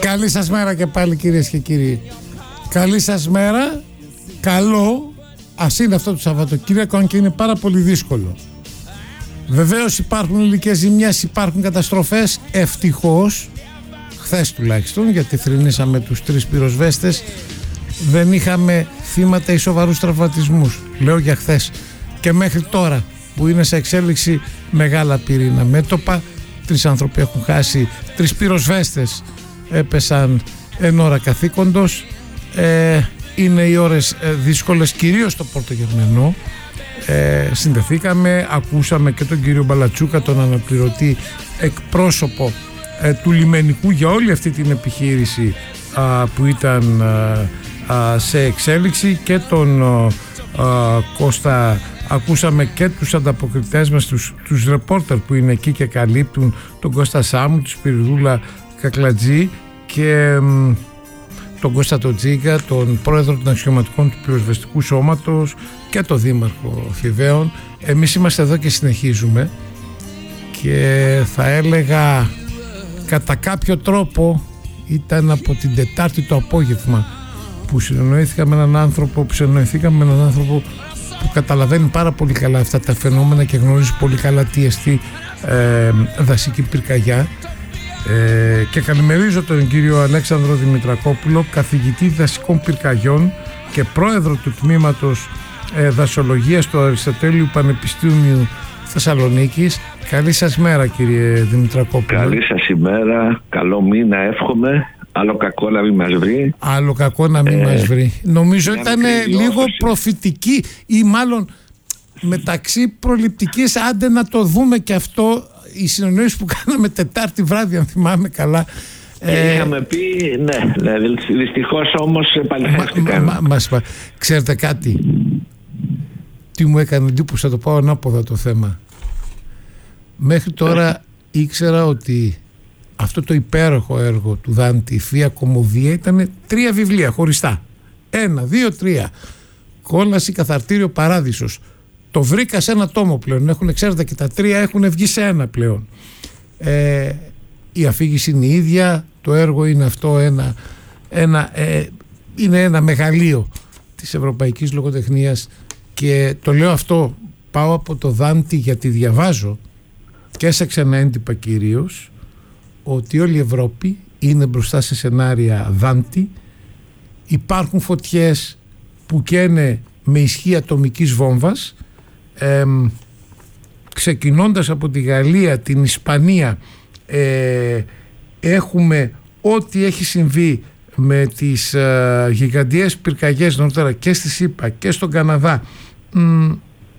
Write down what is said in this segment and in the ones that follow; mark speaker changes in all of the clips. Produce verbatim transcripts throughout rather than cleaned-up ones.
Speaker 1: Καλή σας μέρα και πάλι, κυρίες και κύριοι. Καλή σας μέρα. Καλό, ας είναι αυτό το Σαββατοκύριακο, αν και είναι πάρα πολύ δύσκολο. Βεβαίως υπάρχουν υλικές ζημιές, υπάρχουν καταστροφές. Ευτυχώς, χθες τουλάχιστον, γιατί θρηνήσαμε τους τρεις πυροσβέστες, δεν είχαμε θύματα ή σοβαρούς τραυματισμούς. Λέω για χθες. Και μέχρι τώρα που είναι σε εξέλιξη μεγάλα πυρήνα μέτωπα, τρεις άνθρωποι έχουν χάσει, τρεις πυροσβέστες έπεσαν εν ώρα καθήκοντος. ε, είναι οι ώρες ε, δύσκολες, κυρίως στο Πορτογερμενό. ε, συνδεθήκαμε, ακούσαμε και τον κύριο Μπαλατσούκα, τον αναπληρωτή εκπρόσωπο ε, του λιμενικού για όλη αυτή την επιχείρηση α, που ήταν α, α, σε εξέλιξη, και τον α, α, Κώστα. Ακούσαμε και τους ανταποκριτές μας, τους, τους ρεπόρτερ που είναι εκεί και καλύπτουν, τον Κώστα Σάμου, τον Σπυριδούλα Κακλατζή και μ, τον Κώστα Τοτζίγκα, τον πρόεδρο των αξιωματικών του πυροσβεστικού σώματος, και τον δήμαρχο Θηβαίων. Εμείς είμαστε εδώ και συνεχίζουμε, και θα έλεγα κατά κάποιο τρόπο ήταν από την Τετάρτη το απόγευμα που συνεννοήθηκα με έναν άνθρωπο, που συνεννοηθήκαμε με έναν άνθρωπο που καταλαβαίνει πάρα πολύ καλά αυτά τα φαινόμενα και γνωρίζει πολύ καλά τι εστί ε, δασική πυρκαγιά. Ε, και καλημερίζω τον κύριο Αλέξανδρο Δημητρακόπουλο, καθηγητή δασικών πυρκαγιών και πρόεδρο του τμήματος ε, δασολογίας του Αριστοτέλειου Πανεπιστήμιου Θεσσαλονίκης. Καλή σας μέρα, κύριε Δημητρακόπουλο.
Speaker 2: Καλή σας ημέρα, καλό μήνα εύχομαι. Άλλο κακό να μην μας βρει.
Speaker 1: Άλλο κακό να μην ε, μας βρει. Νομίζω ήταν λίγο προφητική, ή μάλλον μεταξύ προληπτικής, άντε να το δούμε και αυτό, οι συνεννοήσεις που κάναμε Τετάρτη βράδυ, αν θυμάμαι καλά.
Speaker 2: Ε, είχαμε πει, ναι, ναι, δυστυχώς όμως επαληθεύτηκαν.
Speaker 1: Μα, μα, μα, ξέρετε κάτι, τι μου έκανε εντύπωση, θα το πάω ανάποδα το θέμα. Μέχρι τώρα ήξερα ότι αυτό το υπέροχο έργο του Δάντη, η Θεία Κομμωδία, ήταν τρία βιβλία χωριστά. Ένα, δύο, τρία. Κόλαση, Καθαρτήριο, Παράδεισος. Το βρήκα σε ένα τόμο πλέον. Έχουν, ξέρετε, και τα τρία έχουν βγει σε ένα πλέον. Ε, η αφήγηση είναι η ίδια. Το έργο είναι αυτό ένα, ένα, ε, είναι ένα μεγαλείο της ευρωπαϊκής λογοτεχνίας. Και το λέω αυτό, πάω από το Δάντη γιατί διαβάζω και σε ξένα έντυπα κυρίως, ότι όλη η Ευρώπη είναι μπροστά σε σενάρια Δάντη. Υπάρχουν φωτιές που καίνε με ισχύ ατομικής βόμβας. Ε, ξεκινώντας από τη Γαλλία, την Ισπανία, ε, έχουμε ό,τι έχει συμβεί με τις ε, γιγαντιές πυρκαγιές νωρίτερα και στη ΣΥΠΑ και στον Καναδά. Μ,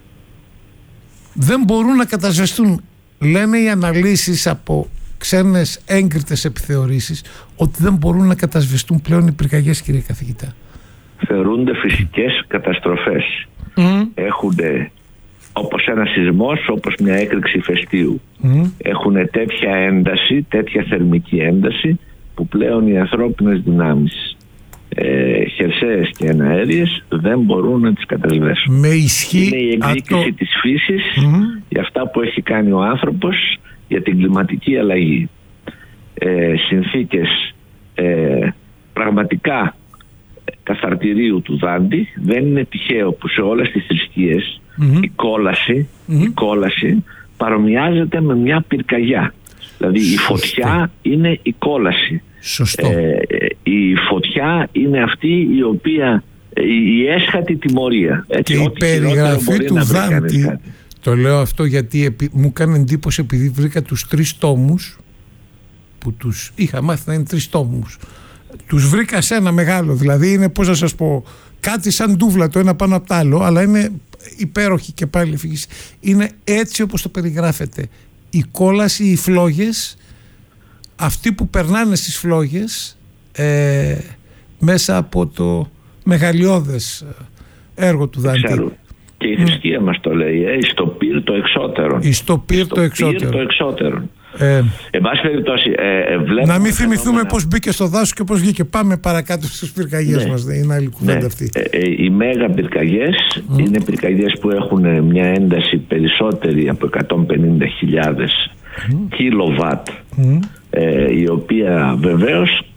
Speaker 1: δεν μπορούν να κατασβεστούν. Λένε οι αναλύσεις από ξένες έγκριτες επιθεωρήσεις ότι δεν μπορούν να κατασβεστούν πλέον οι πυρκαγιές, κύριε καθηγητά.
Speaker 2: Θεωρούνται φυσικές καταστροφές. Mm. Έχουν, όπως ένα σεισμός, όπως μια έκρηξη ηφαιστείου. Mm. Έχουν τέτοια ένταση, τέτοια θερμική ένταση, που πλέον οι ανθρώπινες δυνάμεις, ε, χερσαίες και εναέριες, δεν μπορούν να τις κατασβέσουν.
Speaker 1: Με ισχύ
Speaker 2: είναι η εκδίκηση αυτό... της φύσης mm. για αυτά που έχει κάνει ο άνθρωπος για την κλιματική αλλαγή. Ε, συνθήκες ε, πραγματικά καθαρτηρίου του Δάντη. Δεν είναι τυχαίο που σε όλες τις θρησκείες mm-hmm. η κόλαση, mm-hmm. η κόλαση παρομοιάζεται με μια πυρκαγιά. Δηλαδή η φωτιά είναι η κόλαση.
Speaker 1: Σωστό.
Speaker 2: Ε, η φωτιά είναι αυτή η οποία, η έσχατη τιμωρία. Έτσι,
Speaker 1: και η περιγραφή του Δάντη, το λέω αυτό γιατί επί, μου κάνει εντύπωση, επειδή βρήκα τους τρεις τόμους που τους είχα μάθει να είναι τρεις τόμους, τους βρήκα σε ένα μεγάλο, δηλαδή είναι, πώς να σας πω, κάτι σαν ντούβλα το ένα πάνω από το άλλο, αλλά είναι υπέροχη και πάλι εφήγηση. Είναι έτσι όπως το περιγράφεται. Η κόλαση, οι φλόγες, αυτοί που περνάνε στις φλόγες ε, μέσα από το μεγαλειώδες έργο του Δάντη.
Speaker 2: Ξέρω. Και η θρησκεία mm. μας το λέει, ε, στο πυρ το εξώτερο.
Speaker 1: Στο πυρ το εξώτερο.
Speaker 2: το εξώτερο.
Speaker 1: Ε,
Speaker 2: Εν πάση περιπτώσει, ε, ε,
Speaker 1: να μην θυμηθούμε φαινόμενα... πώς μπήκε στο δάσος και πώς βγήκε. Πάμε παρακάτω στις πυρκαγιές, ναι, μας. Δεν είναι άλλη κουβέντα, ναι, αυτή. Ε,
Speaker 2: ε, οι μέγα πυρκαγιές mm. είναι πυρκαγιές που έχουν μια ένταση περισσότερη από εκατόν πενήντα χιλιάδες mm. κιλοβάτ, mm. ε, η οποία βεβαίως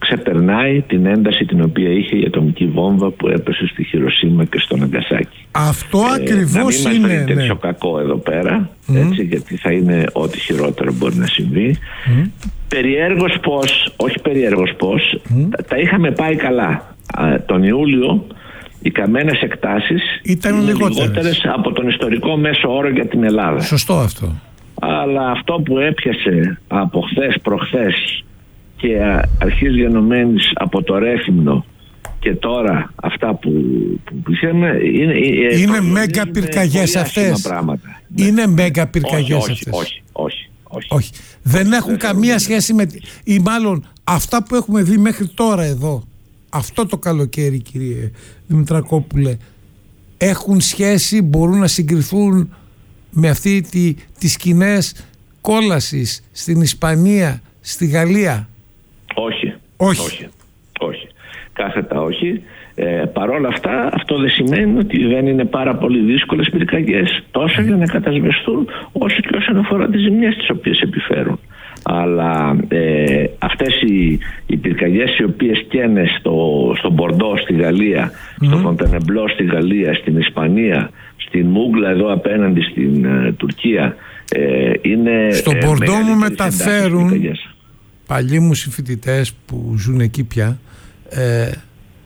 Speaker 2: ξεπερνάει την ένταση την οποία είχε η ατομική βόμβα που έπεσε στη Χιροσίμα και στο Ναγκασάκι.
Speaker 1: Αυτό ε, ακριβώς
Speaker 2: να μην
Speaker 1: είναι.
Speaker 2: Να μην τέτοιο
Speaker 1: ναι.
Speaker 2: κακό εδώ πέρα,
Speaker 1: mm.
Speaker 2: έτσι, γιατί θα είναι ό,τι χειρότερο μπορεί να συμβεί. Mm. Περιέργως πώς, όχι περιέργως πώς, mm. τα, τα είχαμε πάει καλά. Α, τον Ιούλιο οι καμένες εκτάσεις
Speaker 1: ήταν λιγότερες.
Speaker 2: λιγότερες από τον ιστορικό μέσο όρο για την Ελλάδα.
Speaker 1: Σωστό αυτό.
Speaker 2: Αλλά αυτό που έπιασε από χθες προχθές και αρχής γενομένης από το Ρέθυμνο και τώρα αυτά που, που είχαμε είναι,
Speaker 1: είναι μέγα πυρκαγιές αυτές.
Speaker 2: Πράγματα.
Speaker 1: Είναι μέγα πυρκαγιές
Speaker 2: όχι,
Speaker 1: αυτές.
Speaker 2: Όχι, όχι, όχι.
Speaker 1: όχι. Δεν όχι, έχουν δεν καμία σχέση με... ή μάλλον αυτά που έχουμε δει μέχρι τώρα εδώ, αυτό το καλοκαίρι, κύριε Δημητρακόπουλε, έχουν σχέση, μπορούν να συγκριθούν με αυτή τη, τις σκηνές κόλασης στην Ισπανία, στη Γαλλία?
Speaker 2: Όχι.
Speaker 1: Όχι.
Speaker 2: Όχι. όχι. Κάθετα όχι. Ε, παρόλα αυτά, αυτό δεν σημαίνει ότι δεν είναι πάρα πολύ δύσκολες πυρκαγιές, τόσο για να κατασβεστούν, όσο και όσον αφορά τις ζημιές τις οποίες επιφέρουν. Αλλά ε, αυτές οι, οι πυρκαγιές οι οποίες καίνε στο, στο Μπορντό στη Γαλλία, mm. στο Φοντενεμπλό στη Γαλλία, στην Ισπανία, στην Μούγκλα εδώ απέναντι στην ε, Τουρκία, ε, είναι...
Speaker 1: Στο ε, Μπορντό μου μεταφέρουν παλιοί μου συμφοιτητές που ζουν εκεί πια, ε, ε,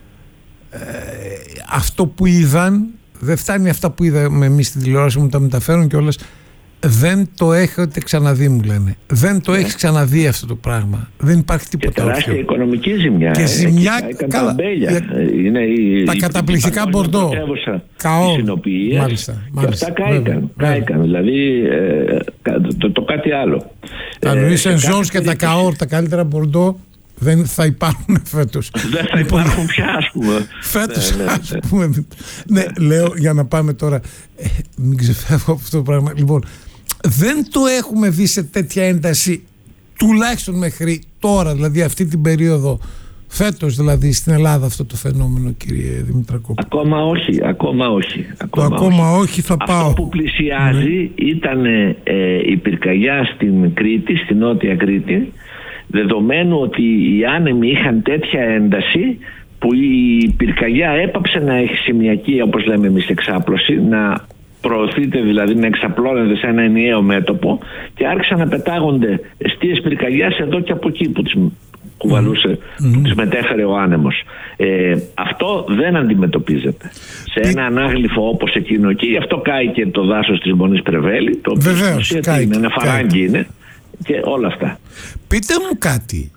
Speaker 1: αυτό που είδαν δεν φτάνει αυτά που είδαμε εμείς στην τηλεόραση, μου τα μεταφέρουν κιόλας. Δεν το έχετε ξαναδεί, μου λένε. Δεν το yeah. έχεις ξαναδεί αυτό το πράγμα. Δεν υπάρχει τίποτα
Speaker 2: και τεράστια
Speaker 1: όποιο.
Speaker 2: Οικονομική ζημιά.
Speaker 1: Και
Speaker 2: ε,
Speaker 1: ζημιά.
Speaker 2: Καλά. Τα, είναι η,
Speaker 1: τα
Speaker 2: η,
Speaker 1: καταπληκτικά Μπορντό.
Speaker 2: Καό. Μάλιστα. Και αυτά κάηκαν. κάηκαν. Δηλαδή ε, το, το κάτι άλλο.
Speaker 1: Τα Λουί Σενζόνς και τα Καόρ, τα καλύτερα Μπορντό, δεν θα υπάρχουν φέτος.
Speaker 2: Δεν θα υπάρχουν πια, ας πούμε.
Speaker 1: Φέτος, ναι, ναι, ας πούμε. Ναι, λέω για να πάμε τώρα. Ε, μην ξεφεύγω από αυτό το πράγμα. Λοιπόν, δεν το έχουμε δει σε τέτοια ένταση, τουλάχιστον μέχρι τώρα, δηλαδή αυτή την περίοδο, φέτος δηλαδή στην Ελλάδα, αυτό το φαινόμενο, κύριε Δημητρακόπουλε.
Speaker 2: Ακόμα όχι, ακόμα όχι.
Speaker 1: Ακόμα, το ακόμα όχι, όχι θα
Speaker 2: αυτό
Speaker 1: πάω.
Speaker 2: Αυτό που πλησιάζει ναι. ήταν ε, η πυρκαγιά στην Κρήτη, στην Νότια Κρήτη, δεδομένου ότι οι άνεμοι είχαν τέτοια ένταση που η πυρκαγιά έπαψε να έχει σημειακή, όπως λέμε εμείς, εξάπλωση, να προωθείται, δηλαδή να εξαπλώνεται σε ένα ενιαίο μέτωπο, και άρχισαν να πετάγονται εστίες πυρκαγιάς εδώ και από εκεί που τις κουβαλούσε, mm. που τις μετέφερε ο άνεμος. Ε, αυτό δεν αντιμετωπίζεται σε ένα ανάγλυφο όπως εκείνο εκεί. Γι' αυτό κάει και το δάσος της Μονής Πρεβέλη, το οποίο είναι ένα φαράγγι, είναι, και όλα αυτά.
Speaker 1: Πείτε μου κάτι.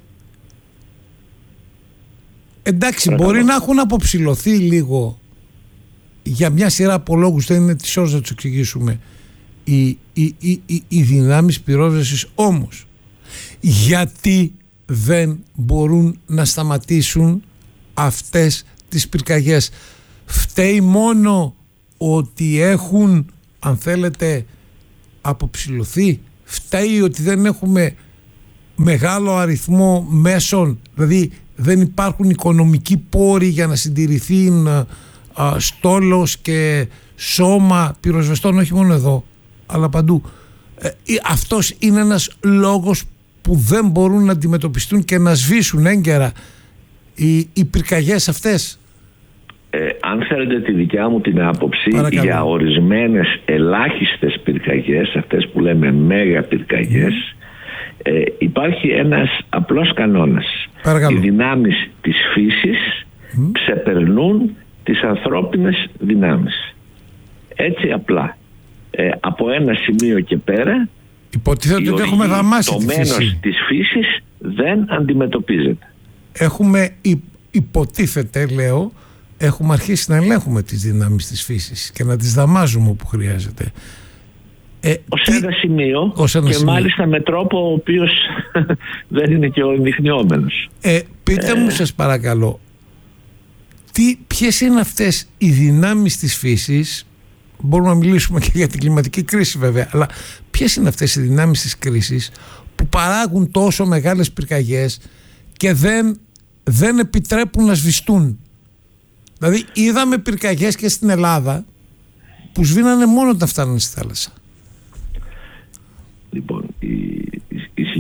Speaker 1: Εντάξει,
Speaker 2: Παρακαλώ.
Speaker 1: Μπορεί να έχουν αποψηλωθεί λίγο για μια σειρά από λόγους, δεν είναι της ώρας να τους εξηγήσουμε, οι, οι, οι, οι, οι δυνάμεις πυρόσβεσης, όμως γιατί δεν μπορούν να σταματήσουν αυτές τις πυρκαγιές? Φταίει μόνο ότι έχουν, αν θέλετε, αποψηλωθεί? Φταίει ότι δεν έχουμε μεγάλο αριθμό μέσων, δηλαδή δεν υπάρχουν οικονομικοί πόροι για να συντηρηθεί α, στόλος και σώμα πυροσβεστών, όχι μόνο εδώ αλλά παντού? Ε, αυτός είναι ένας λόγος που δεν μπορούν να αντιμετωπιστούν και να σβήσουν έγκαιρα οι, οι πυρκαγιές αυτές?
Speaker 2: Ε, αν θέλετε τη δικιά μου την άποψη,
Speaker 1: Παρακαλώ.
Speaker 2: Για ορισμένες ελάχιστες πυρκαγιές, αυτές που λέμε μέγα πυρκαγιές, mm. ε, υπάρχει ένας απλός κανόνας.
Speaker 1: Παρακαλώ.
Speaker 2: Οι δυνάμεις της φύσης mm. ξεπερνούν τις ανθρώπινες δυνάμεις. Έτσι απλά. Ε, από ένα σημείο και πέρα,
Speaker 1: υποτίθεται ότι έχουμε δαμάσει τη φύση.
Speaker 2: Το μένος της φύσης δεν αντιμετωπίζεται.
Speaker 1: Έχουμε υ, υποτίθεται, λέω, έχουμε αρχίσει να ελέγχουμε τις δυνάμεις της φύσης και να τις δαμάζουμε όπου χρειάζεται. Ε,
Speaker 2: ως
Speaker 1: τι...
Speaker 2: ένα σημείο,
Speaker 1: ως ένα
Speaker 2: και
Speaker 1: σημείο.
Speaker 2: Μάλιστα με τρόπο ο οποίος δεν είναι και ο ενδειχνιόμενος.
Speaker 1: Ε, πείτε ε... μου σας παρακαλώ, τι, ποιες είναι αυτές οι δυνάμεις της φύσης? Μπορούμε να μιλήσουμε και για την κλιματική κρίση βέβαια, αλλά ποιες είναι αυτές οι δυνάμεις της κρίσης που παράγουν τόσο μεγάλες πυρκαγιές και δεν, δεν επιτρέπουν να σβηστούν? Δηλαδή είδαμε πυρκαγιές και στην Ελλάδα που σβήνανε μόνο όταν φτάνανε στη θάλασσα.
Speaker 2: Λοιπόν, η, η, η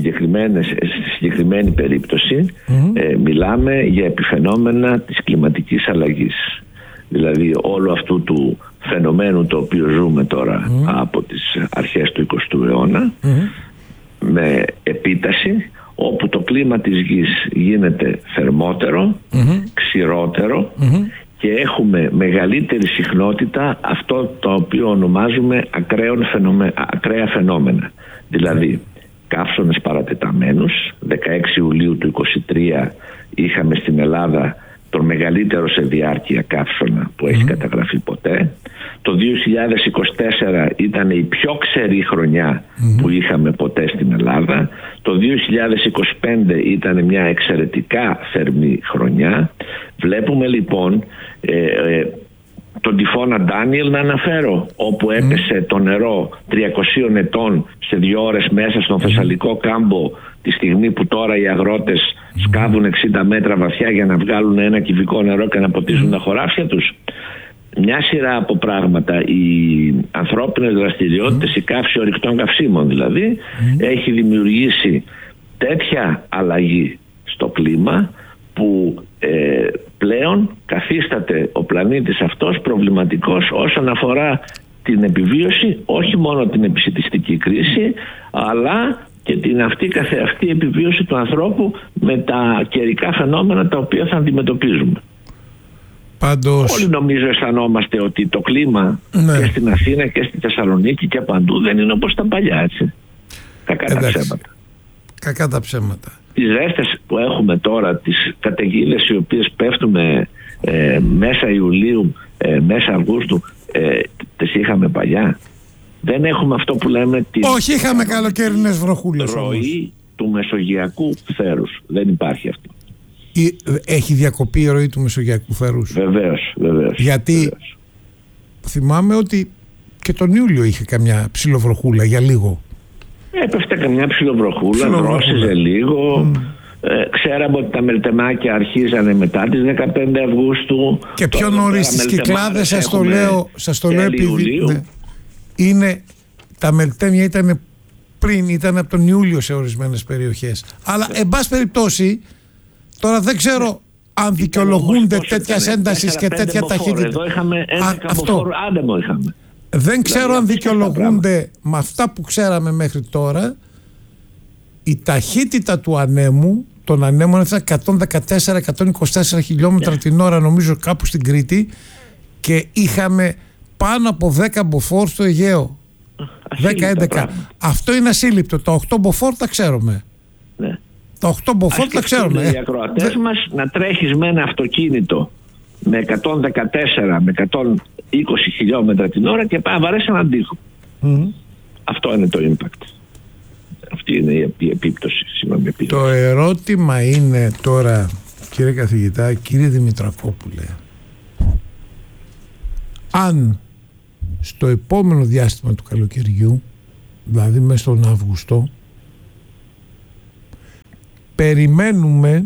Speaker 2: συγκεκριμένες, στη συγκεκριμένη περίπτωση mm-hmm. ε, μιλάμε για επιφαινόμενα της κλιματικής αλλαγής. Δηλαδή όλο αυτού του φαινομένου το οποίο ζούμε τώρα mm-hmm. από τις αρχές του εικοστού αιώνα mm-hmm. με επίταση, όπου το κλίμα της γης γίνεται θερμότερο, mm-hmm. ξηρότερο mm-hmm. και έχουμε μεγαλύτερη συχνότητα αυτό το οποίο ονομάζουμε ακραίων φαινομέ... ακραία φαινόμενα. Δηλαδή καύσωνες παρατεταμένους. δεκαέξι Ιουλίου του είκοσι τρία είχαμε στην Ελλάδα τον μεγαλύτερο σε διάρκεια καύσωνα που έχει mm. καταγραφεί ποτέ. Το δύο χιλιάδες είκοσι τέσσερα ήταν η πιο ξερή χρονιά mm. που είχαμε ποτέ στην Ελλάδα. Το δύο χιλιάδες είκοσι πέντε ήταν μια εξαιρετικά θερμή χρονιά. Βλέπουμε λοιπόν ε, ε, τον τυφώνα Ντάνιελ να αναφέρω, όπου έπεσε mm. το νερό τριακοσίων ετών σε δύο ώρες μέσα στον Θεσσαλικό κάμπο, τη στιγμή που τώρα οι αγρότες σκάβουν εξήντα μέτρα βαθιά για να βγάλουν ένα κυβικό νερό και να ποτίζουν τα χωράφια τους. Μια σειρά από πράγματα, οι ανθρώπινες δραστηριότητες, η καύση ορυκτών καυσίμων δηλαδή, έχει δημιουργήσει τέτοια αλλαγή στο κλίμα που ε, πλέον καθίσταται ο πλανήτης αυτός προβληματικός όσον αφορά την επιβίωση, όχι μόνο την επισιτιστική κρίση, αλλά και την αυτή καθεαυτή επιβίωση του ανθρώπου με τα καιρικά φαινόμενα τα οποία θα αντιμετωπίζουμε. Πάντως... Όλοι νομίζω αισθανόμαστε ότι το κλίμα ναι. και στην Αθήνα και στη Θεσσαλονίκη και παντού δεν είναι όπως τα παλιά, έτσι. Κακά τα ψέματα.
Speaker 1: Κακά τα ψέματα.
Speaker 2: Τις ζέστες που έχουμε τώρα, τις καταιγίδες οι οποίες πέφτουμε ε, μέσα Ιουλίου, ε, μέσα Αυγούστου, ε, τις είχαμε παλιά. Δεν έχουμε αυτό που λέμε την...
Speaker 1: Όχι, είχαμε καλοκαιρινές βροχούλες.
Speaker 2: Ροή του μεσογειακού θέρους. Δεν υπάρχει αυτό.
Speaker 1: Έχει διακοπεί η ροή του μεσογειακού θέρους?
Speaker 2: Βεβαίως, βεβαίως.
Speaker 1: Γιατί βεβαίως. Θυμάμαι ότι και τον Ιούλιο είχε καμιά ψιλοβροχούλα για λίγο.
Speaker 2: Έπεφτε καμιά ψιλοβροχούλα, δρόσιζε λίγο. Mm. Ε, ξέραμε ότι τα μελτεμάκια αρχίζανε μετά τις δεκαπέντε Αυγούστου.
Speaker 1: Και πιο νωρίς στις Κυκλάδες, σας το λέω, σας το λέω επειδή ναι, είναι, τα μελτέμια ήταν πριν, ήταν από τον Ιούλιο σε ορισμένες περιοχές. Αλλά εν πάση περιπτώσει, τώρα δεν ξέρω αν δικαιολογούνται τέτοια ένταση και τέτοια ταχύτητα.
Speaker 2: Εδώ είχαμε ένα καμποφόρο άντεμο είχαμε.
Speaker 1: Δεν ξέρω δηλαδή, αν δικαιολογούνται με αυτά που ξέραμε μέχρι τώρα. Η ταχύτητα του ανέμου, των ανέμων ήταν εκατόν δεκατέσσερα με εκατόν είκοσι τέσσερα χιλιόμετρα yeah. την ώρα, νομίζω κάπου στην Κρήτη, και είχαμε πάνω από δέκα μποφόρ στο Αιγαίο. δέκα έντεκα. Αυτό είναι ασύλληπτο. Τα οκτώ μποφόρ τα ξέρουμε. Ναι. Τα οκτώ μποφόρ τα ξέρουμε.
Speaker 2: Οι ακροατές μας να τρέχεις με ένα αυτοκίνητο με εκατόν δεκατέσσερα με εκατόν είκοσι χιλιόμετρα την ώρα και πάει βαρέσει έναν τοίχο. Mm. Αυτό είναι το impact. Αυτή είναι η επίπτωση. Συγγνώμη,
Speaker 1: το ερώτημα είναι τώρα, κύριε καθηγητά, κύριε Δημητρακόπουλε, αν στο επόμενο διάστημα του καλοκαιριού, δηλαδή μέσα στον Αύγουστο, περιμένουμε...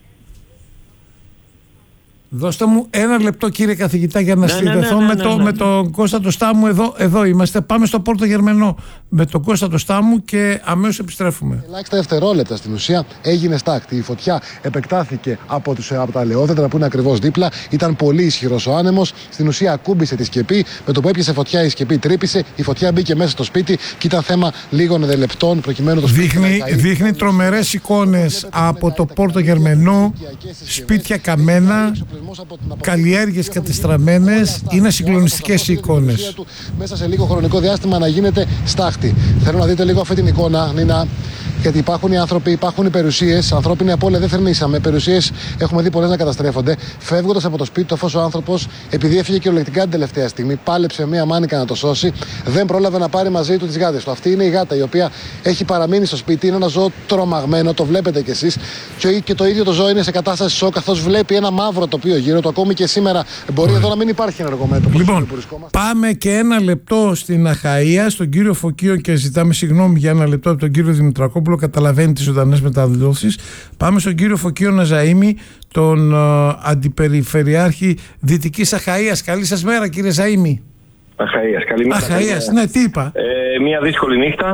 Speaker 1: Δώστε μου ένα λεπτό, κύριε καθηγητά, για να ναι, συνδεθώ ναι, ναι, ναι, με, το, ναι, ναι. με τον Κώστα το Στάμου. Εδώ, εδώ είμαστε. Πάμε στο Πόρτο Γερμενό με τον Κώστα το Στάμου και αμέσως επιστρέφουμε.
Speaker 3: Ελάχιστα δευτερόλεπτα στην ουσία έγινε στάκτη. Η φωτιά επεκτάθηκε από, τους, από τα Λεόδεντρα που είναι ακριβώς δίπλα. Ήταν πολύ ισχυρός ο άνεμος. Στην ουσία ακούμπησε τη σκεπή. Με το που έπιασε φωτιά η σκεπή τρύπησε. Η φωτιά μπήκε μέσα στο σπίτι και ήταν θέμα λίγων λεπτών προκειμένου το σπίτι.
Speaker 1: Δείχνει, να δείχνει τρομερές εικόνες από το Πόρτο Γερμενό. Σπίτια καμένα. Καλλιέργειες κατεστραμμένες, είναι συγκλονιστικές οι εικόνες.
Speaker 3: Μέσα σε λίγο χρονικό διάστημα να γίνεται στάχτη. Θέλω να δείτε λίγο αυτή την εικόνα, Νίνα, γιατί υπάρχουν οι άνθρωποι, υπάρχουν οι περιουσίες. Ανθρώπινη απώλεια δεν θερμίσαμε. Περιουσίες έχουμε δει πολλές να καταστρέφονται. Φεύγοντας από το σπίτι του, αφού ο άνθρωπος, επειδή έφυγε κυριολεκτικά την τελευταία στιγμή, πάλεψε μία μάνικα να το σώσει, δεν πρόλαβε να πάρει μαζί του τις γάτες του. Αυτή είναι η γάτα η οποία έχει παραμείνει στο σπίτι. Είναι ένα ζώο τρομαγμένο, το βλέπετε κι εσείς. Και το ίδιο το ζώο είναι σε κατάσταση σοκ, καθώς βλέπει ένα μαύρο τοπίο γύρω του. Ακόμη και σήμερα μπορεί εδώ να μην υπάρχει ενεργό μέτωπο.
Speaker 1: Λοιπόν, πάμε και ένα λεπτό στην Αχαΐα, στον κύριο Φωκείο, και ζητάμε συγγνώμη για ένα λεπτό από τον κύριο Δημητρακόπουλο. Καταλαβαίνει τις ζωντανές μεταδόσεις. Πάμε στον κύριο Φωκείο Ζαΐμη, τον uh, αντιπεριφερειάρχη Δυτικής Αχαΐας. Καλή σας μέρα, κύριε Ζαΐμη.
Speaker 4: Αχαΐας, καλημέρα.
Speaker 1: Αχαΐας, ναι, τι είπα.
Speaker 4: Ε, μια δύσκολη νύχτα.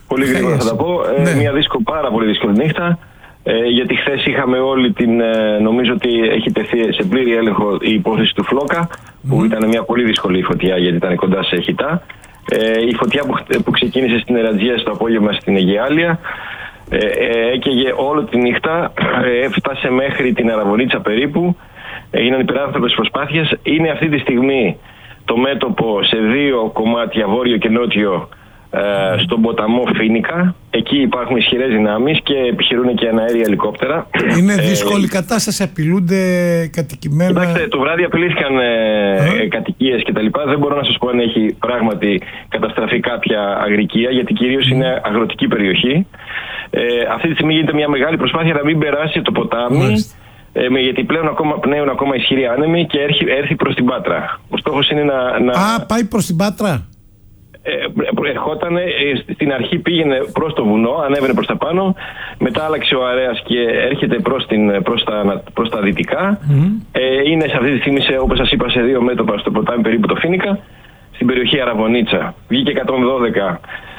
Speaker 4: Πολύ γρήγορα θα τα πω.
Speaker 1: Ναι.
Speaker 4: Ε, μια δύσκολη, πάρα πολύ δύσκολη νύχτα. Ε, γιατί χθες είχαμε όλη την. Ε, νομίζω ότι έχει τεθεί σε πλήρη έλεγχο η υπόθεση του Φλόκα, που mm. ήταν μια πολύ δύσκολη φωτιά γιατί ήταν κοντά σε Χιτά. Ε, η φωτιά που, που ξεκίνησε στην Ερατζία στο απόγευμα στην Αιγαιάλεια. Ε, ε, έκαιγε όλη τη νύχτα, ε, έφτασε μέχρι την Αραβωνίτσα περίπου, έγιναν υπεράνθρωπες προσπάθειες. Είναι αυτή τη στιγμή το μέτωπο σε δύο κομμάτια, βόρειο και νότιο, ε, στον ποταμό Φίνικα. Εκεί υπάρχουν ισχυρές δυνάμεις και επιχειρούν και αέρια ελικόπτερα.
Speaker 1: Είναι δύσκολη ε, κατάσταση, απειλούνται κατοικημένα.
Speaker 4: Κοιτάξτε, το βράδυ απειλήθηκαν ε, ε, κατοικίες κτλ. Δεν μπορώ να σας πω αν έχει πράγματι καταστραφεί κάποια αγρικία, γιατί κυρίως είναι αγροτική περιοχή. Ε, αυτή τη στιγμή γίνεται μια μεγάλη προσπάθεια να μην περάσει το ποτάμι, ε, γιατί πλέον ακόμα, πνέουν ακόμα ισχυροί άνεμοι και έρχει, έρθει προς την Πάτρα. Ο στόχος είναι να... να...
Speaker 1: Α, πάει προς την Πάτρα.
Speaker 4: Ε, ερχόταν, ε, στην αρχή πήγαινε προς το βουνό, ανέβαινε προς τα πάνω, μετά άλλαξε ο αέρας και έρχεται προς, την, προς, τα, προς τα δυτικά. Mm. Ε, είναι σε αυτή τη στιγμή, σε, όπως σας είπα, σε δύο μέτωπα στο ποτάμι περίπου το Φίνικα, στην περιοχή Αραβωνίτσα. Βγήκε εκατόν δώδεκα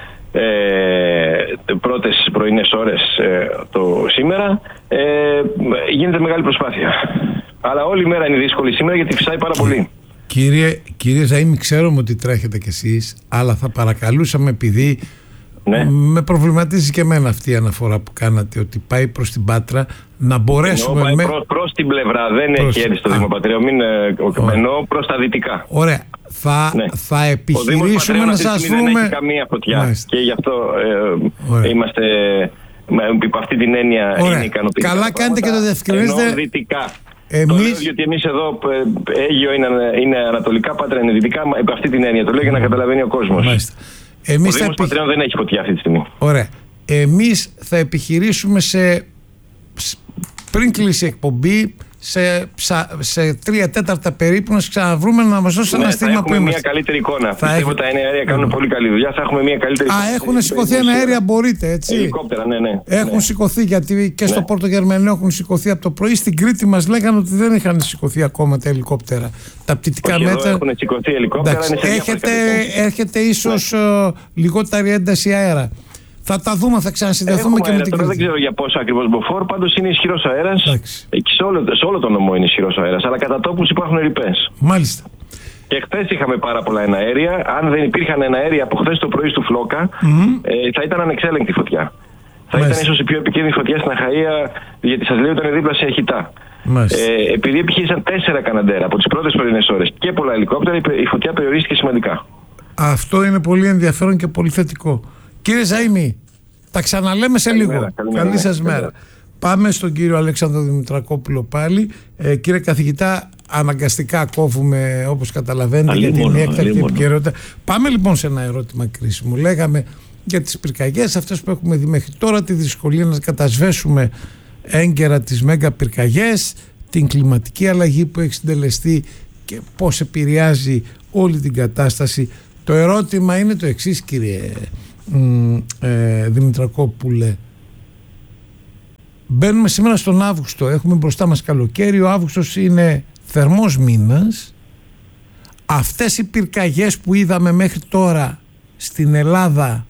Speaker 4: ε, πρώτες πρωινές ώρες ε, το σήμερα. Ε, γίνεται μεγάλη προσπάθεια. Αλλά όλη η μέρα είναι δύσκολη σήμερα γιατί φυσάει πάρα πολύ.
Speaker 1: Κύριε, κύριε Ζαΐμη, ξέρουμε ότι τρέχετε κι εσείς, αλλά θα παρακαλούσαμε, επειδή ναι. με προβληματίζει και εμένα αυτή η αναφορά που κάνατε, ότι πάει προς την Πάτρα, να μπορέσουμε...
Speaker 4: Εννοώ,
Speaker 1: με...
Speaker 4: προς, προς την πλευρά, δεν προς... έχει έρθει στο Δήμο Πατρέων, μην εννοώ προς τα δυτικά.
Speaker 1: Ωραία. Θα,
Speaker 4: ναι.
Speaker 1: θα επιχειρήσουμε να σας βρούμε...
Speaker 4: Δεν έχει καμία φωτιά. Μάλιστα. Και γι' αυτό ε, είμαστε... Υπ' αυτή την έννοια
Speaker 1: Ωραία.
Speaker 4: είναι ικανοποιητικά.
Speaker 1: Καλά κάνετε και το διευκρινίζετε.
Speaker 4: Ενώ δυτικά.
Speaker 1: Εμείς...
Speaker 4: Το λέω γιατί εμείς εδώ, Αίγιο είναι, είναι ανατολικά, Πάτρα είναι δυτικά, υπ' αυτή την έννοια. Το λέω για να καταλαβαίνει ο κόσμος.
Speaker 1: Μάλιστα. Εμείς
Speaker 4: ο Δήμος
Speaker 1: επι...
Speaker 4: Πατρέων δεν έχει φωτιά αυτή τη στιγμή.
Speaker 1: Ωραία. Εμείς θα επιχειρήσουμε σε... πριν κλείσει η εκπομπή, σε, σε τρία τέταρτα περίπου να σας ξαναβρούμε, να μας δώσετε ναι, ένα στίγμα που είμαστε.
Speaker 4: Θα έχουμε μια καλύτερη εικόνα. Θα Πιστεύω ότι τα αέρια κάνουν πολύ καλή δουλειά. Θα έχουμε μια καλύτερη εικόνα.
Speaker 1: Α, έχουν σηκωθεί αέρια, μπορείτε, έτσι.
Speaker 4: Ελικόπτερα, ναι, ναι.
Speaker 1: Έχουν ναι. σηκωθεί, γιατί και ναι. στο Πόρτο Γερμανό έχουν σηκωθεί από το πρωί. Στην Κρήτη μας λέγανε ότι δεν είχαν σηκωθεί ακόμα τα ελικόπτερα. Τα πτυτικά μέτρα.
Speaker 4: Έχουν σηκωθεί ελικόπτερα.
Speaker 1: Έχετε, έχετε ίσως ναι. λιγότερη ένταση αέρα. Θα τα δούμε, θα ξανασυνδεθούμε και με την Κρήτη.
Speaker 4: Δεν ξέρω για πόσο ακριβώς μποφόρ, πάντως είναι ισχυρός αέρας. Εκεί σε όλο, σε όλο το νομό είναι ισχυρός αέρας, αλλά κατά τόπους υπάρχουν ρηπές.
Speaker 1: Μάλιστα.
Speaker 4: Και χθες είχαμε πάρα πολλά εναέρια. Αν δεν υπήρχαν εναέρια από χθες το πρωί στο Φλόκα, mm-hmm. ε, θα ήταν ανεξέλεγκτη φωτιά. Θα Μάλιστα. ήταν ίσως η πιο επικίνδυνη φωτιά στην Αχαΐα, γιατί σας λέω ήταν δίπλα σε Χιτά. Ε, επειδή επιχείρησαν τέσσερα Καναντέρα από τις πρώτες πρωινές ώρες και πολλά ελικόπτερα, η φωτιά περιορίστηκε σημαντικά. Αυτό είναι πολύ ενδιαφέρον και πολύ θετικό. Κύριε Ζαΐμη, τα ξαναλέμε σε λίγο. Καλημέρα, καλημέρα, Καλή σας μέρα. Καλημέρα. Πάμε στον κύριο Αλέξανδρο Δημητρακόπουλο πάλι. Ε, κύριε καθηγητά, αναγκαστικά κόβουμε, όπως καταλαβαίνετε, για την έκτακτη επικαιρότητα. Πάμε λοιπόν σε ένα ερώτημα κρίσιμο. Λέγαμε για τις πυρκαγιές αυτές που έχουμε δει μέχρι τώρα, τη δυσκολία να κατασβέσουμε έγκαιρα τις μέγα πυρκαγιές, την κλιματική αλλαγή που έχει συντελεστεί και πώς επηρεάζει όλη την κατάσταση. Το ερώτημα είναι το εξής, κύριε ε, Δημητρακόπουλε. Μπαίνουμε σήμερα στον Αύγουστο, έχουμε μπροστά μας καλοκαίρι, ο Αύγουστος είναι θερμός μήνας. Αυτές οι πυρκαγιές που είδαμε μέχρι τώρα στην Ελλάδα,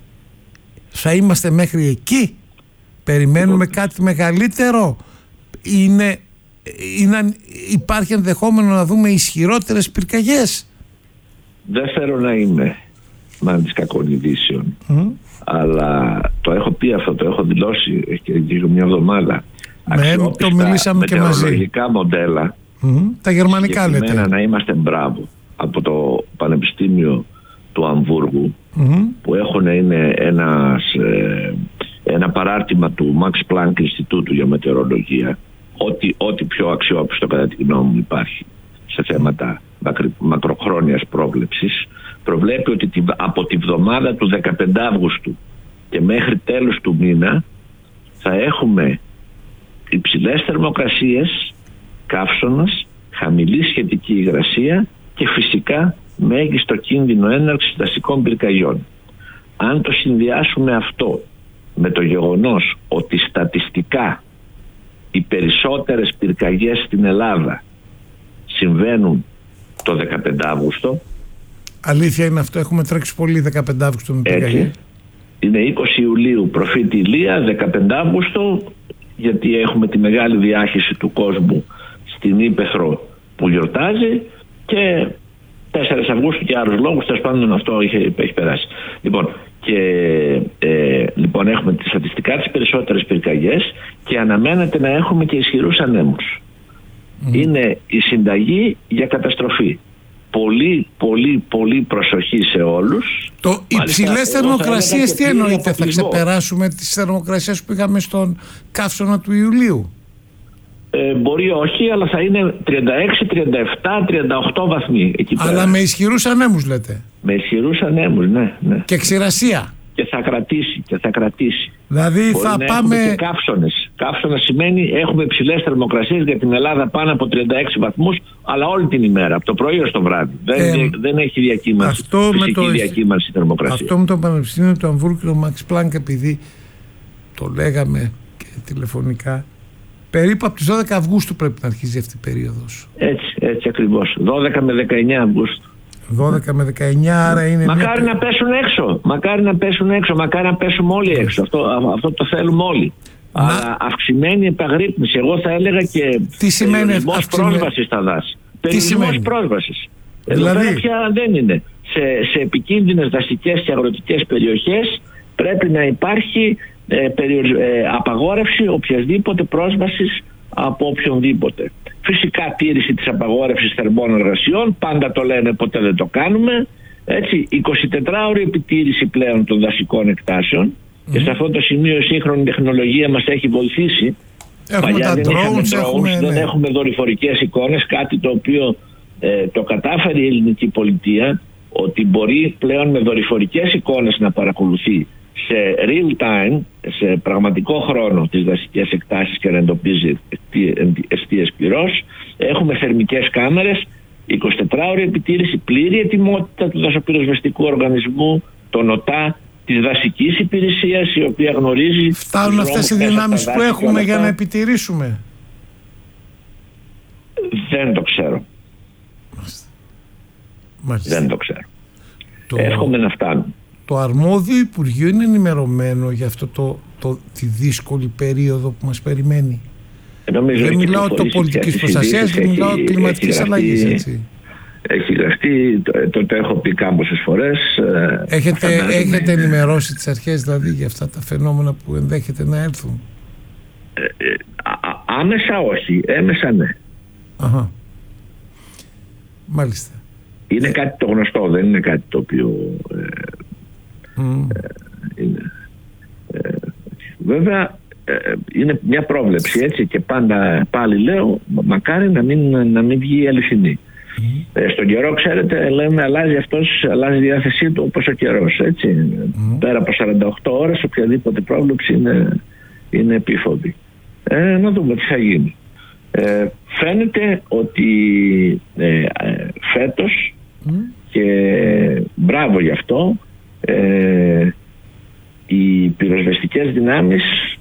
Speaker 4: θα είμαστε μέχρι εκεί? Περιμένουμε κάτι μεγαλύτερο? Είναι, είναι, υπάρχει ενδεχόμενο να δούμε ισχυρότερες πυρκαγιές?
Speaker 2: Δεν θέλω να είμαι μάλλον της κακών ειδήσεων, mm. αλλά το έχω πει αυτό, το έχω δηλώσει και γύρω μια εβδομάδα.
Speaker 1: Ναι, το μιλήσαμε και μαζί.
Speaker 2: Μετεωρολογικά μοντέλα,
Speaker 1: mm. τα γερμανικά λέτε.
Speaker 2: Να είμαστε μπράβο από το Πανεπιστήμιο του Αμβούργου, mm. που έχουν είναι ένας, ε, ένα παράρτημα του Max Planck Ινστιτούτου για μετεωρολογία, ό,τι, ό,τι πιο αξιόπιστο κατά τη γνώμη μου υπάρχει σε θέματα μακροχρόνιας πρόβλεψης, προβλέπει ότι από τη βδομάδα του δεκαπέντε Αυγούστου και μέχρι τέλος του μήνα θα έχουμε υψηλές θερμοκρασίες, καύσωνας, χαμηλή σχετική υγρασία και φυσικά μέγιστο κίνδυνο έναρξης δασικών πυρκαγιών. Αν το συνδυάσουμε αυτό με το γεγονός ότι στατιστικά οι περισσότερες πυρκαγιές στην Ελλάδα συμβαίνουν το δεκαπέντε Αυγούστου.
Speaker 1: Αλήθεια είναι αυτό, έχουμε τρέξει πολύ δεκαπέντε Αυγούστου με πυρκαγιές.
Speaker 2: είναι είκοσι Ιουλίου προφήτη Ηλία, δεκαπέντε Αύγουστο, γιατί έχουμε τη μεγάλη διάχυση του κόσμου στην Ύπαιθρο που γιορτάζει, και τέσσερις Αυγούστου και άλλους λόγους, τέλος πάντων αυτό έχει, έχει περάσει. Λοιπόν, και, ε, λοιπόν έχουμε τις στατιστικά τις περισσότερες πυρκαγιές και αναμένεται να έχουμε και ισχυρούς ανέμους. Mm. Είναι η συνταγή για καταστροφή. Πολύ, πολύ, πολύ προσοχή σε όλους.
Speaker 1: Το υψηλές θερμοκρασίες τι εννοείται, θα ξεπεράσουμε τις θερμοκρασίες που είχαμε στον καύσωνα του Ιουλίου?
Speaker 2: Ε, μπορεί όχι, αλλά θα είναι τριάντα έξι, τριάντα επτά, τριάντα οκτώ βαθμοί εκεί πέρα.
Speaker 1: Αλλά με ισχυρούς ανέμους λέτε?
Speaker 2: Με ισχυρούς ανέμους, ναι, ναι.
Speaker 1: Και ξηρασία.
Speaker 2: Και θα κρατήσει, και θα κρατήσει.
Speaker 1: Δηλαδή μπορεί θα
Speaker 2: να
Speaker 1: πάμε...
Speaker 2: έχουμε και καύσωνες. Καύσωνα σημαίνει έχουμε υψηλές θερμοκρασίες για την Ελλάδα πάνω από τριάντα έξι βαθμούς, αλλά όλη την ημέρα, από το πρωί ως το βράδυ. Δεν, ε, δεν έχει διακύμανση,
Speaker 1: αυτό
Speaker 2: φυσική με το... διακύμανση θερμοκρασίας.
Speaker 1: Αυτό με το Πανεπιστήμιο του Αμβούργου και το Μαξ Πλάνκ, επειδή το λέγαμε και τηλεφωνικά, περίπου από τις δώδεκα Αυγούστου πρέπει να αρχίζει αυτή η περίοδος.
Speaker 2: Έτσι, έτσι ακριβώς. δώδεκα με δεκαεννιά Αυγούστου.
Speaker 1: δώδεκα με δεκαεννιά, άρα είναι.
Speaker 2: Μακάρι
Speaker 1: μια...
Speaker 2: να πέσουν έξω. Μακάρι να πέσουν έξω. Μακάρι να πέσουμε όλοι έξω. Αυτό, αυτό το θέλουμε όλοι. Να... Αλλά αυξημένη επαγρύπνηση. Εγώ θα έλεγα και περιορισμός πρόσβασης στα δάση. Περιορισμός πρόσβασης. Δηλαδή... Εδώ πέρα πια δεν είναι. Σε, σε επικίνδυνες δασικές και αγροτικές περιοχές πρέπει να υπάρχει ε, περιορι... ε, απαγόρευση οποιασδήποτε πρόσβασης από οποιονδήποτε. Φυσικά τήρηση της απαγόρευσης θερμών εργασιών, πάντα το λένε, ποτέ δεν το κάνουμε. Έτσι, εικοσιτετράωρη επιτήρηση πλέον των δασικών εκτάσεων, mm. και σε αυτό το σημείο η σύγχρονη τεχνολογία μας έχει βοηθήσει.
Speaker 1: Έχουμε
Speaker 2: Παλιά
Speaker 1: τα
Speaker 2: δεν
Speaker 1: drones,
Speaker 2: drones,
Speaker 1: έχουμε,
Speaker 2: δεν
Speaker 1: ναι. έχουμε
Speaker 2: δορυφορικές εικόνες, κάτι το οποίο ε, το κατάφερε η ελληνική πολιτεία, ότι μπορεί πλέον με δορυφορικές εικόνες να παρακολουθεί σε real time, σε πραγματικό χρόνο, τις δασικές εκτάσεις και να εντοπίζει εστίες πυρός. Έχουμε θερμικές κάμερες, εικοσιτετράωρη επιτήρηση, πλήρη ετοιμότητα του δασοπυροσβεστικού οργανισμού, τον ΟΤΑ, της δασικής υπηρεσίας, η οποία γνωρίζει...
Speaker 1: Φτάνουν αυτές οι δυνάμεις που έχουμε για να επιτηρήσουμε?
Speaker 2: Δεν το ξέρω.
Speaker 1: Μάλιστα.
Speaker 2: Δεν το ξέρω.
Speaker 1: Το...
Speaker 2: Εύχομαι να φτάνουν.
Speaker 1: Το αρμόδιο Υπουργείο είναι ενημερωμένο για αυτό το, το, τη δύσκολη περίοδο που μας περιμένει?
Speaker 2: Νομίζω
Speaker 1: δεν μιλάω το πολιτικής προστασίας, δεν μιλάω κλιματικής αλλαγής, έτσι.
Speaker 2: Έχει γραφτεί, το, το, το έχω πει κάμποσες φορές.
Speaker 1: Έχετε, έχετε ενημερώσει τις αρχές δηλαδή για αυτά τα φαινόμενα που ενδέχεται να έρθουν?
Speaker 2: Ε, ε, α, άμεσα όχι, έμεσα ναι.
Speaker 1: Αχα. Μάλιστα.
Speaker 2: Είναι ε... κάτι το γνωστό, δεν είναι κάτι το οποίο ε, mm. ε, είναι, ε, βέβαια ε, είναι μια πρόβλεψη, έτσι, και πάντα πάλι λέω μακάρι να μην, να μην βγει αληθινή. Mm. Ε, στον καιρό, ξέρετε, λέμε αλλάζει αυτός, αλλάζει η διάθεσή του όπως ο καιρός, έτσι. Mm. Πέρα από σαράντα οκτώ ώρες οποιαδήποτε πρόβλεψη είναι, είναι επίφοβη. Ε, να δούμε τι θα γίνει. Ε, φαίνεται ότι ε, ε, φέτος mm. και μπράβο γι' αυτό, ε, οι πυροσβεστικές δυνάμεις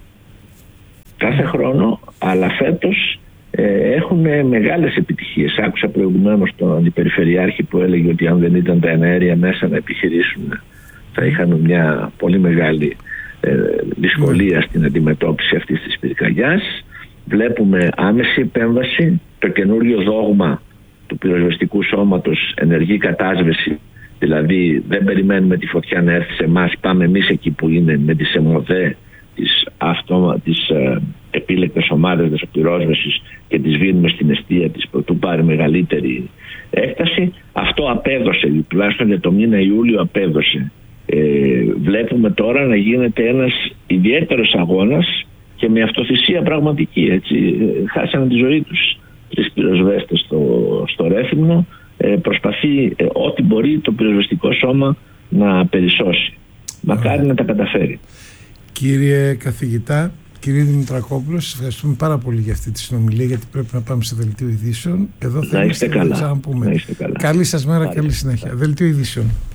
Speaker 2: κάθε χρόνο, αλλά φέτος ε, έχουν μεγάλες επιτυχίες. Άκουσα προηγουμένως τον αντιπεριφερειάρχη που έλεγε ότι αν δεν ήταν τα εναέρια μέσα να επιχειρήσουν θα είχαν μια πολύ μεγάλη ε, δυσκολία mm. στην αντιμετώπιση αυτής της πυρκαγιάς. Βλέπουμε άμεση επέμβαση, το καινούριο δόγμα του πυροσβεστικού σώματος, ενεργή κατάσβεση, δηλαδή δεν περιμένουμε τη φωτιά να έρθει σε εμάς, πάμε εμείς εκεί που είναι με τις ΕΜΟΔΕ, τις, αυτό, τις ε, επίλεκτες ομάδες δασοπυρόσβεσης και τις βίνουμε στην εστία της προτού πάρει μεγαλύτερη έκταση. Αυτό απέδωσε, τουλάχιστον για το μήνα Ιούλιο απέδωσε. Ε, βλέπουμε τώρα να γίνεται ένας ιδιαίτερος αγώνας και με αυτοθυσία πραγματική, έτσι. Χάσανε τη ζωή τους τρεις πυροσβέστες στο, στο Ρέθυμνο. Ε, προσπαθεί ε, ό,τι μπορεί το πυροσβεστικό σώμα να περισσώσει. Μακάρι Άρα. να τα καταφέρει. Κύριε καθηγητά, κύριε Δημητρακόπουλο, σας ευχαριστούμε πάρα πολύ για αυτή τη συνομιλία, γιατί πρέπει να πάμε σε δελτίο ειδήσεων. Εδώ θα να είστε καλά. Να είστε καλά. Καλή σας μέρα, Άρα. καλή συνέχεια. Άρα. Δελτίο ειδήσεων.